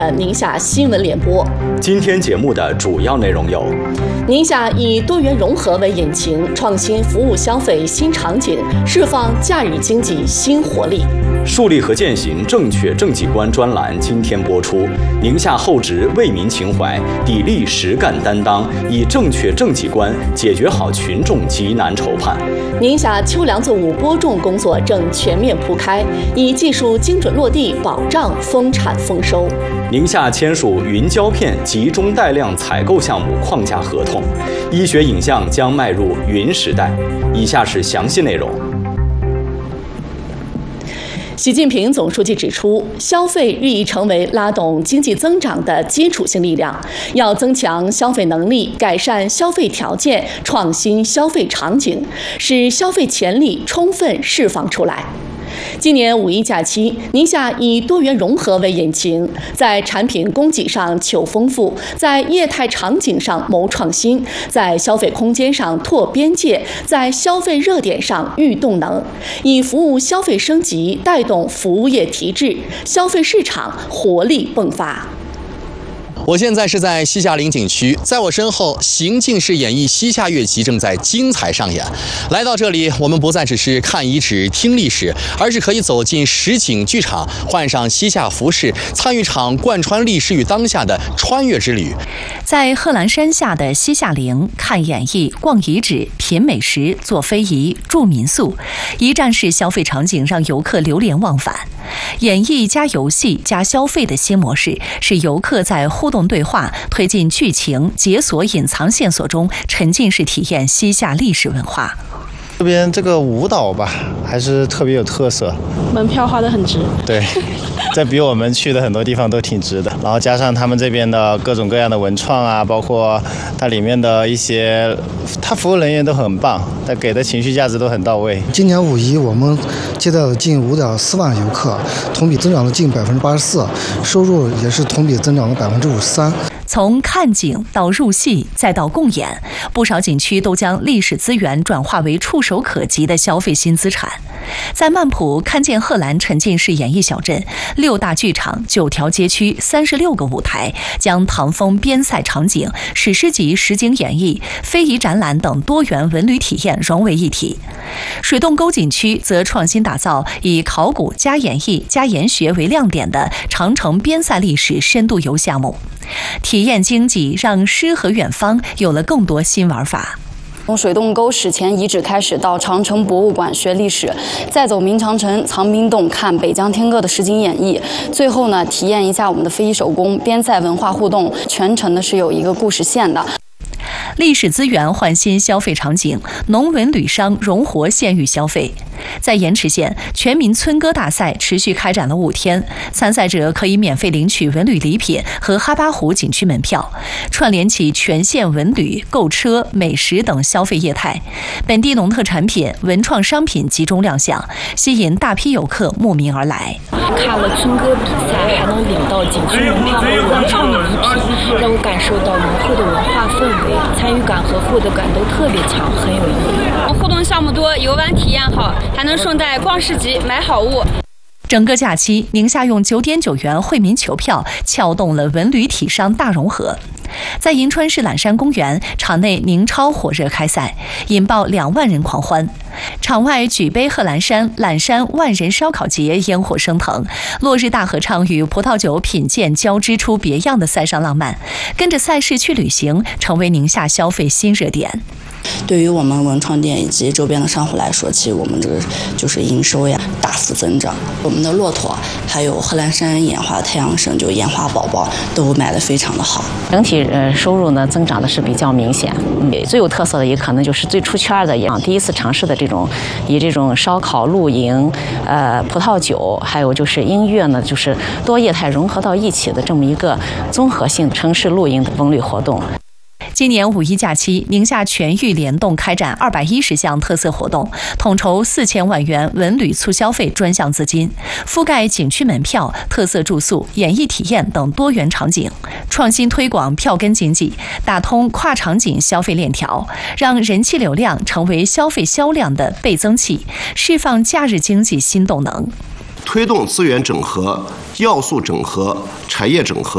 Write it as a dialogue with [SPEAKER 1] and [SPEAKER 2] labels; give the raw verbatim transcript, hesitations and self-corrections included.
[SPEAKER 1] 呃，宁夏新闻联播。
[SPEAKER 2] 今天节目的主要内容有：
[SPEAKER 1] 宁夏以多元融合为引擎，创新服务消费新场景，释放假日经济新活力。
[SPEAKER 2] 树立和践行正确政绩观专栏今天播出。宁夏厚植为民情怀，砥砺实干担当，以正确政绩观解决好群众急难愁盼。
[SPEAKER 1] 宁夏秋粮作物播种工作正全面铺开，以技术精准落地，保障丰产丰收。
[SPEAKER 2] 宁夏签署云胶片集中带量采购项目框架合同，医学影像将迈入云时代。以下是详细内容。
[SPEAKER 1] 习近平总书记指出，消费日益成为拉动经济增长的基础性力量，要增强消费能力，改善消费条件，创新消费场景，使消费潜力充分释放出来。今年五一假期，宁夏以多元融合为引擎，在产品供给上求丰富，在业态场景上谋创新，在消费空间上拓边界，在消费热点上育动能，以服务消费升级带动服务业提质，消费市场活力迸发。
[SPEAKER 3] 我现在是在西夏陵景区，在我身后，行进式演绎西夏乐集正在精彩上演。来到这里，我们不再只是看遗址、听历史，而是可以走进实景剧场，换上西夏服饰，参与场贯穿历史与当下的穿越之旅。
[SPEAKER 4] 在贺兰山下的西夏陵，看演绎、逛遗址、品美食、坐非遗、住民宿，一站式消费场景让游客流连忘返。演绎加游戏加消费的新模式，使游客在互动对话、推进剧情、解锁隐藏线索中沉浸式体验西夏历史文化。
[SPEAKER 5] 这边这个舞蹈吧，还是特别有特色，
[SPEAKER 6] 门票花得很值。
[SPEAKER 5] 对，这比我们去的很多地方都挺值的。然后加上他们这边的各种各样的文创啊，包括它里面的一些，它服务人员都很棒，它给的情绪价值都很到位。
[SPEAKER 7] 今年五一我们接待了近五点四万游客，同比增长了近百分之八十四，收入也是同比增长了百分之五十三。
[SPEAKER 4] 从看景到入戏再到共演，不少景区都将历史资源转化为触手可及的消费新资产。在曼浦看见贺兰沉浸式演艺小镇，六大剧场、九条街区、三十六个舞台，将唐风边塞场景、史诗级实景演绎、非遗展览等多元文旅体验融为一体。水洞沟景区则创新打造以考古加演绎加研学为亮点的长城边塞历史深度游项目。体验经济让诗和远方有了更多新玩法。
[SPEAKER 8] 从水洞沟史前遗址开始，到长城博物馆学历史，再走明长城、藏兵洞看北疆天歌的实景演绎，最后呢，体验一下我们的非遗手工、边塞文化互动，全程呢是有一个故事线的。
[SPEAKER 4] 历史资源换新消费场景，农文旅商融活县域消费。在盐池县，全民村歌大赛持续开展了五天，参赛者可以免费领取文旅礼品和哈巴湖景区门票，串联起全县文旅、购车、美食等消费业态。本地农特产品、文创商品集中亮相，吸引大批游客慕名而来。
[SPEAKER 6] 看了村歌比赛，还能领到景区门票和文创的礼品，让我感受到浓厚的文化氛围，参与感和获得感都特别强，很有意义。
[SPEAKER 9] 互动项目多，游玩体验好，还能顺带逛市集买好物。
[SPEAKER 4] 整个假期，宁夏用九点九元惠民球票撬动了文旅体商大融合。在银川市揽山公园，场内宁超火热开赛，引爆两万人狂欢。场外举杯贺兰山揽山万人烧烤节烟火升腾，落日大合唱与葡萄酒品鉴交织出别样的塞上浪漫。跟着赛事去旅行，成为宁夏消费新热点。
[SPEAKER 8] 对于我们文创店以及周边的商户来说，其实我们这个就是营收呀大幅增长。我们的骆驼还有贺兰山演化太阳神，就演化宝宝都卖得非常的好。
[SPEAKER 10] 整体呃收入呢增长的是比较明显。嗯，最有特色的也可能就是最出圈的，也第一次尝试的这种以这种烧烤、露营、呃葡萄酒，还有就是音乐呢，就是多业态融合到一起的这么一个综合性城市露营的文旅活动。
[SPEAKER 4] 今年五一假期，宁夏全域联动开展二百一十项特色活动，统筹四千万元文旅促消费专项资金，覆盖景区门票、特色住宿、演艺体验等多元场景，创新推广票根经济，打通跨场景消费链条，让人气流量成为消费销量的倍增器，释放假日经济新动能。
[SPEAKER 11] 推动资源整合、要素整合、产业整合，